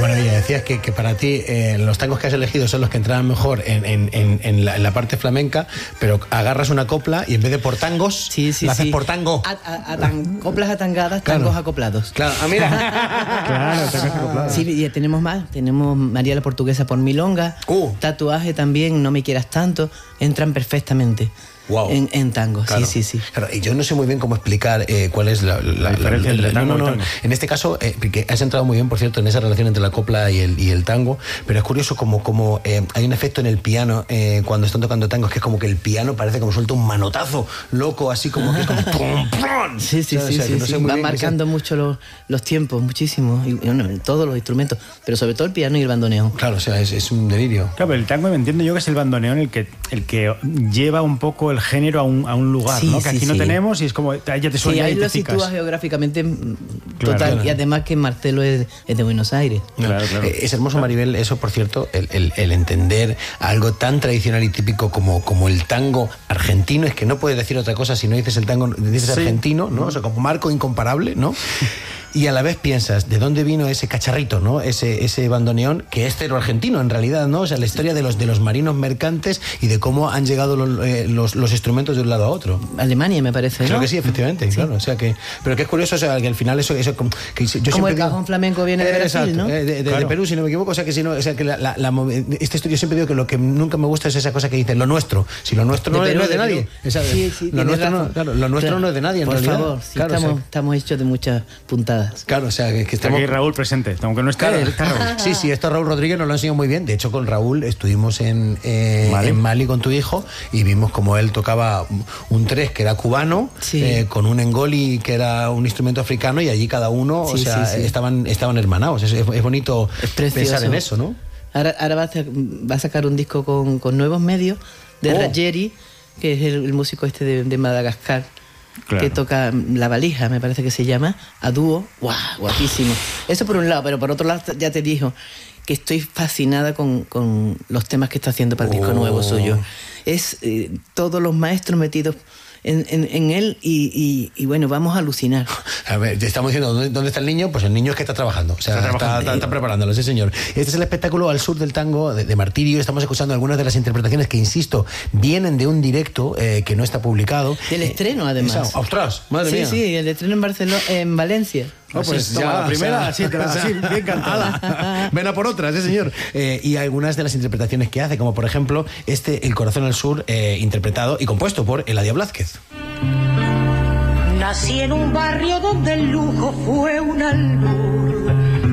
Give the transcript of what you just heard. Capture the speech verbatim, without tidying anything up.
maravilla. Decías que, que para ti eh, los tangos que has elegido son los que entraban mejor en, en, en, en, la, en la parte flamenca, pero agarras una copla y en vez de por tangos, sí, sí, la haces sí. por tango. A, a, a tan, coplas atangadas, Claro. tangos acoplados. Claro, ah, mira. Claro, tangos acoplados. Sí, y tenemos más. Tenemos María la Portuguesa por milonga, Uh. Tatuaje también, No me quieras tanto, entran perfectamente. Wow. En, en tango, Claro. sí, sí, sí. Claro, y yo no sé muy bien cómo explicar eh, cuál es la, la, La diferencia entre tango no, no, y tango. En este caso, eh, porque has entrado muy bien, por cierto, en esa relación entre la copla y el, y el tango, pero es curioso como, como eh, hay un efecto en el piano eh, cuando están tocando tangos, que es como que el piano parece como suelta un manotazo loco, así como que es como pum, pum. Sí, sí, O sea, sí, o sea, sí, que no sí. sé muy Va bien qué marcando sea. mucho los, los tiempos, muchísimo. Y, bueno, en todos los instrumentos, pero sobre todo el piano y el bandoneón. Claro, o sea, es, es un delirio. Claro, pero el tango me entiendo yo que es el bandoneón el que, el que lleva un poco el género a un, a un lugar, Sí, ¿no? Que sí, aquí no sí. tenemos y es como, ya te Sí, suena, ahí y te lo picas. sitúa geográficamente mm, Claro, total. claro. Y además que Marcelo es, es de Buenos Aires. Claro, claro. Eh, Es hermoso, Maribel, eso, por cierto, el, el, el entender algo tan tradicional y típico como, como el tango argentino. Es que no puedes decir otra cosa si no dices el tango, dices Sí. argentino, ¿no? O sea, como marco incomparable, ¿no? Y a la vez piensas, ¿de dónde vino ese cacharrito, ¿no? Ese, ese bandoneón, que es cero argentino, en realidad, ¿no? O sea, la historia de los, de los marinos mercantes y de cómo han llegado los, eh, los, los instrumentos de un lado a otro. Alemania, me parece, Creo ¿no? que sí, efectivamente, Sí. claro. O sea que, pero que es curioso, o sea, que al final eso, eso como, que yo Como siempre el digo- cajón flamenco viene de Eh, Brasil, exacto, ¿no? eh, de, de- de Claro. Perú, si no me equivoco. O sea que si no, o sea que la, la, la movi- este estudio siempre digo que lo que nunca me gusta es esa cosa que dicen lo nuestro. Si lo nuestro De no, es- Perú, no es de de nadie. Perú. Esa- Sí, sí, lo tienes nuestro, no, razón. claro, lo nuestro Claro. no es de nadie, en Por realidad. favor, sí, claro, o sea, estamos, estamos hechos de muchas puntadas. claro, o sea, que, que Está estamos... aquí Raúl presente, aunque no está, Claro. está Raúl. Sí, sí, esto Raúl Rodríguez nos lo ha enseñado muy bien. De hecho, con Raúl estuvimos en, eh, Mali. en Mali con tu hijo y vimos como él tocaba un tres que era cubano, Sí. eh, con un engoli que era un instrumento africano y allí cada uno, o Sí, sea, sí, sí. estaban, estaban hermanados. Es, es- es bonito Es precioso. pensar en eso, ¿no? Ahora, ahora va, a hacer- va a sacar un disco con, con nuevos medios de Oh. Raggieri, que es el, el músico este de, de Madagascar, Claro. que toca La Valija, me parece que se llama, a dúo. ¡Guau! Guapísimo. Eso por un lado, pero por otro lado ya te dijo que estoy fascinada con, con los temas que está haciendo para el disco Oh. nuevo suyo. Es eh, todos los maestros metidos en, en, en él y, y, y bueno, vamos a alucinar. A ver, te estamos diciendo, ¿dónde, dónde está el niño? Pues el niño es que está trabajando, o sea, Está está, trabajando. está- está preparándolo, sí señor. Este es el espectáculo Al Sur del Tango de, de Martirio. Estamos escuchando algunas de las interpretaciones que, insisto, vienen de un directo eh, que no está publicado. Del Eh, estreno, además. esa- ¡Ostras! ¡Madre sí, mía! sí, el estreno en Barcelona, en Valencia. No, pues Toma, ya, la primera, o sea, así, te la- así, bien cantada. ¡Hala! Ven a por otras, sí señor. Eh, y algunas de las interpretaciones que hace, como por ejemplo este El Corazón al Sur, eh, interpretado y compuesto por Eladia Blázquez. Nací en un barrio donde el lujo fue un albur.